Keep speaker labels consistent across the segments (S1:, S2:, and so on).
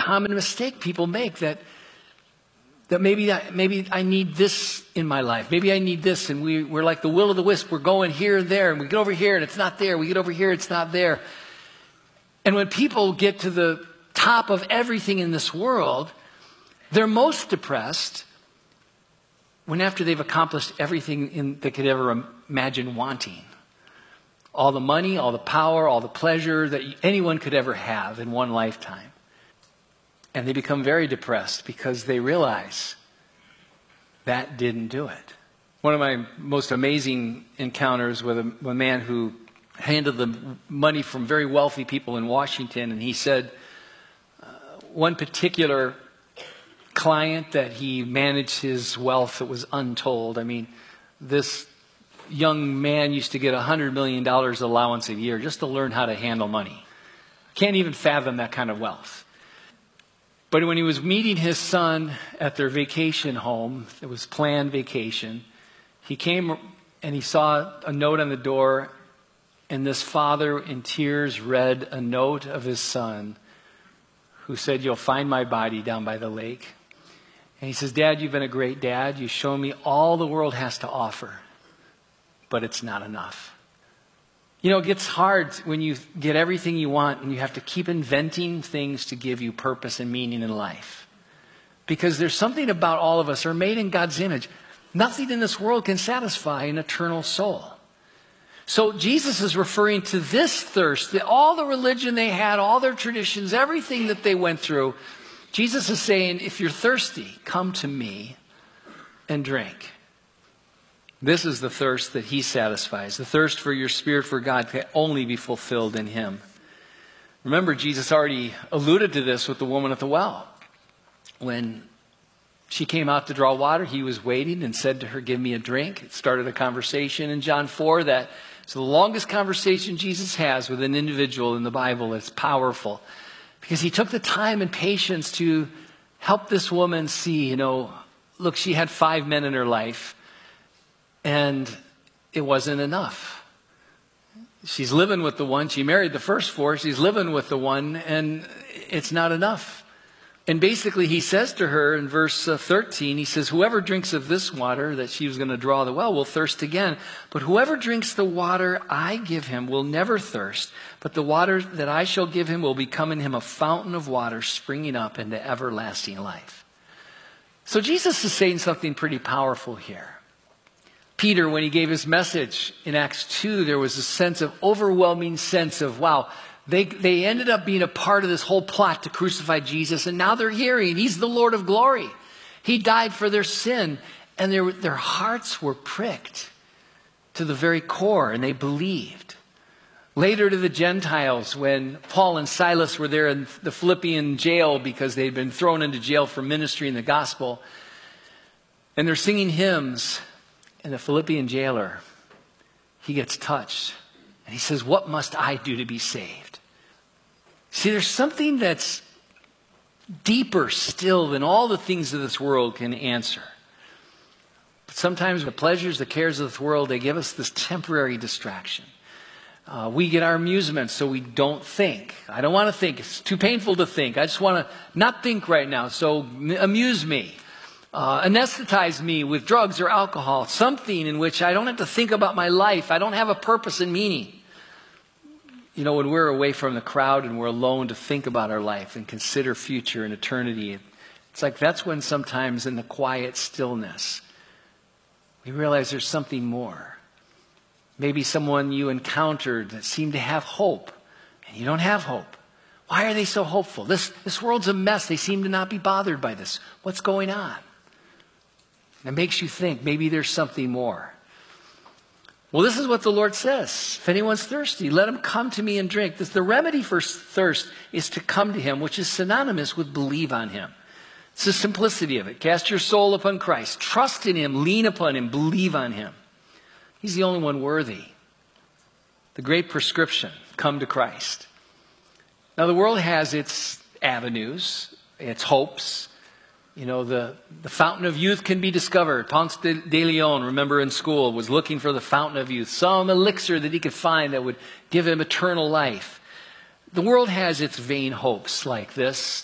S1: common mistake people make, that maybe I need this in my life. Maybe I need this, and we're like the will o' the wisp. We're going here and there, and we get over here and it's not there. We get over here, it's not there. And when people get to the top of everything in this world, they're most depressed when after they've accomplished everything they could ever imagine wanting. All the money, all the power, all the pleasure that anyone could ever have in one lifetime. And they become very depressed because they realize that didn't do it. One of my most amazing encounters with a man who handled the money from very wealthy people in Washington, and he said one particular client that he managed his wealth that was untold. I mean, this young man used to get $100 million allowance a year just to learn how to handle money. Can't even fathom that kind of wealth. But when he was meeting his son at their vacation home, it was planned vacation, he came and he saw a note on the door, and this father in tears read a note of his son who said, "You'll find my body down by the lake." And he says, "Dad, you've been a great dad. You've shown me all the world has to offer, but it's not enough." You know, it gets hard when you get everything you want and you have to keep inventing things to give you purpose and meaning in life. Because there's something about all of us are made in God's image. Nothing in this world can satisfy an eternal soul. So Jesus is referring to this thirst, that all the religion they had, all their traditions, everything that they went through. Jesus is saying, if you're thirsty, come to me and drink. This is the thirst that he satisfies. The thirst for your spirit for God can only be fulfilled in him. Remember, Jesus already alluded to this with the woman at the well. When she came out to draw water, he was waiting and said to her, "Give me a drink." It started a conversation in John 4 that is the longest conversation Jesus has with an individual in the Bible. It's powerful because he took the time and patience to help this woman see, look, she had 5 men in her life. And it wasn't enough. She's living with the one. She married the first 4. She's living with the one, and it's not enough. And basically he says to her in verse 13, he says, "Whoever drinks of this water," that she was going to draw the well, "will thirst again. But whoever drinks the water I give him will never thirst. But the water that I shall give him will become in him a fountain of water springing up into everlasting life." So Jesus is saying something pretty powerful here. Peter, when he gave his message in Acts 2, there was a overwhelming sense of, wow, they ended up being a part of this whole plot to crucify Jesus, and now they're hearing he's the Lord of glory. He died for their sin, and their hearts were pricked to the very core, and they believed. Later to the Gentiles, when Paul and Silas were there in the Philippian jail because they'd been thrown into jail for ministry in the gospel, and they're singing hymns, and the Philippian jailer, he gets touched. And he says, "What must I do to be saved?" See, there's something that's deeper still than all the things of this world can answer. But sometimes the pleasures, the cares of this world, they give us this temporary distraction. We get our amusement so we don't think. I don't want to think. It's too painful to think. I just want to not think right now. So amuse me. Anesthetize me with drugs or alcohol, something in which I don't have to think about my life. I don't have a purpose and meaning. When we're away from the crowd and we're alone to think about our life and consider future and eternity, it's like that's when sometimes in the quiet stillness, we realize there's something more. Maybe someone you encountered that seemed to have hope, and you don't have hope. Why are they so hopeful? This world's a mess. They seem to not be bothered by this. What's going on? It makes you think maybe there's something more. Well, this is what the Lord says. If anyone's thirsty, let him come to me and drink. The remedy for thirst is to come to him, which is synonymous with believe on him. It's the simplicity of it. Cast your soul upon Christ. Trust in him. Lean upon him. Believe on him. He's the only one worthy. The great prescription, come to Christ. Now, the world has its avenues, its hopes. The fountain of youth can be discovered. Ponce de Leon, remember in school, was looking for the fountain of youth, some elixir that he could find that would give him eternal life. The world has its vain hopes like this.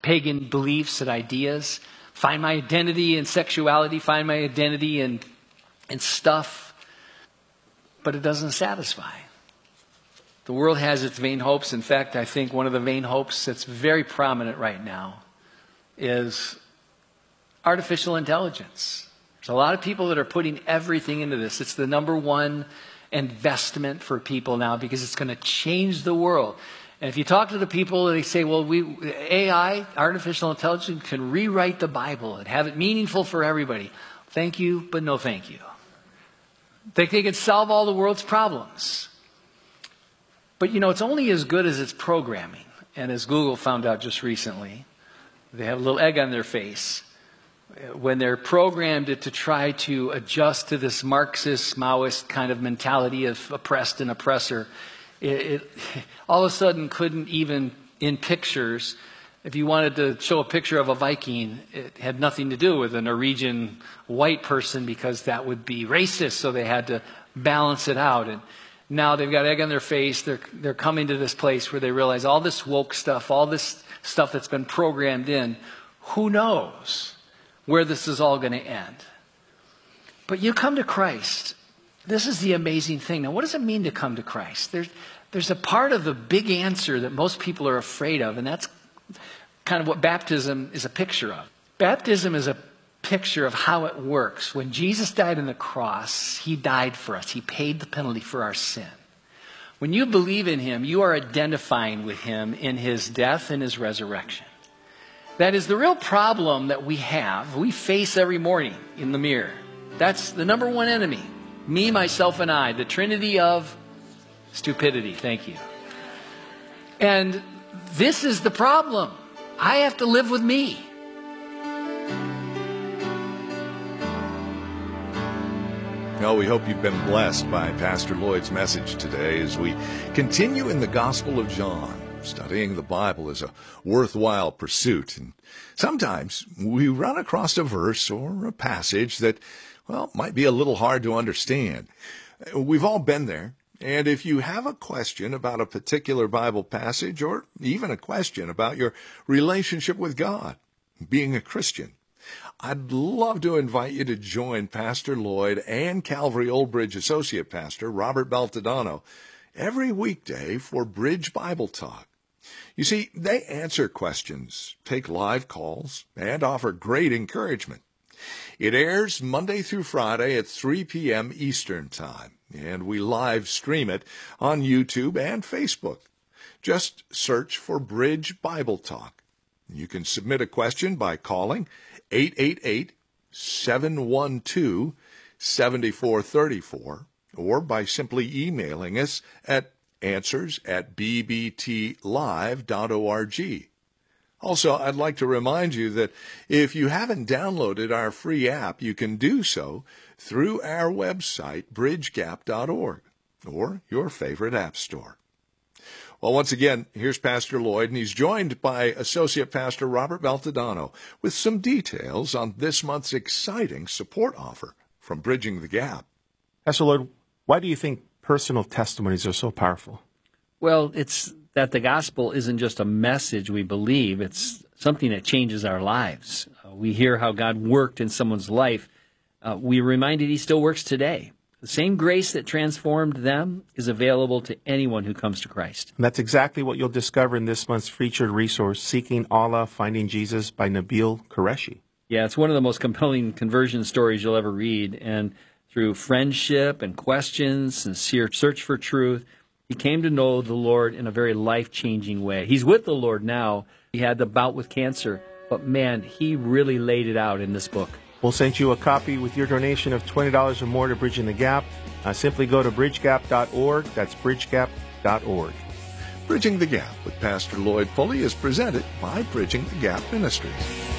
S1: pagan beliefs and ideas, find my identity in sexuality, find my identity in stuff, but it doesn't satisfy. The world has its vain hopes. In fact, I think one of the vain hopes that's very prominent right now is artificial intelligence. There's a lot of people that are putting everything into this. It's the number one investment for people now because it's going to change the world. And if you talk to the people, they say, well, AI, artificial intelligence, can rewrite the Bible and have it meaningful for everybody. Thank you, but no thank you. They can solve all the world's problems. But, it's only as good as its programming. And as Google found out just recently, they have a little egg on their face. When they're programmed to try to adjust to this Marxist, Maoist kind of mentality of oppressed and oppressor, it all of a sudden couldn't even, in pictures, if you wanted to show a picture of a Viking, it had nothing to do with a Norwegian white person because that would be racist, so they had to balance it out. And now they've got egg on their face. They're coming to this place where they realize all this woke stuff, all this stuff that's been programmed in, who knows where this is all going to end. But you come to Christ. This is the amazing thing. Now, what does it mean to come to Christ? There's a part of the big answer that most people are afraid of, and that's kind of what baptism is a picture of. Baptism is a picture of how it works. When Jesus died on the cross, he died for us. He paid the penalty for our sin. When you believe in him, you are identifying with him in his death and his resurrection. That is the real problem that we face every morning in the mirror. That's the number one enemy. Me, myself, and I. The trinity of stupidity. Thank you. And this is the problem. I have to live with me.
S2: Well, we hope you've been blessed by Pastor Lloyd's message today as we continue in the Gospel of John. Studying the Bible is a worthwhile pursuit, and sometimes we run across a verse or a passage that, might be a little hard to understand. We've all been there, and if you have a question about a particular Bible passage or even a question about your relationship with God, being a Christian, I'd love to invite you to join Pastor Lloyd and Calvary Old Bridge Associate Pastor Robert Baltodano every weekday for Bridge Bible Talk. You see, they answer questions, take live calls, and offer great encouragement. It airs Monday through Friday at 3 p.m. Eastern Time, and we live stream it on YouTube and Facebook. Just search for Bridge Bible Talk. You can submit a question by calling 888-712-7434 or by simply emailing us at answers@bbtlive.org. Also, I'd like to remind you that if you haven't downloaded our free app, you can do so through our website, bridgegap.org, or your favorite app store. Well, once again, here's Pastor Lloyd, and he's joined by Associate Pastor Robert Baltodano with some details on this month's exciting support offer from Bridging the Gap.
S3: Pastor Lloyd, why do you think personal testimonies are so powerful?
S4: Well, it's that the gospel isn't just a message we believe. It's something that changes our lives. We hear how God worked in someone's life. We're reminded he still works today. The same grace that transformed them is available to anyone who comes to Christ.
S3: And that's exactly what you'll discover in this month's featured resource, Seeking Allah, Finding Jesus by Nabil Qureshi.
S4: Yeah, it's one of the most compelling conversion stories you'll ever read. And through friendship and questions, sincere search for truth, he came to know the Lord in a very life-changing way. He's with the Lord now. He had the bout with cancer, but man, he really laid it out in this book.
S3: We'll send you a copy with your donation of $20 or more to Bridging the Gap. Simply go to bridgegap.org. That's bridgegap.org.
S2: Bridging the Gap with Pastor Lloyd Pulley is presented by Bridging the Gap Ministries.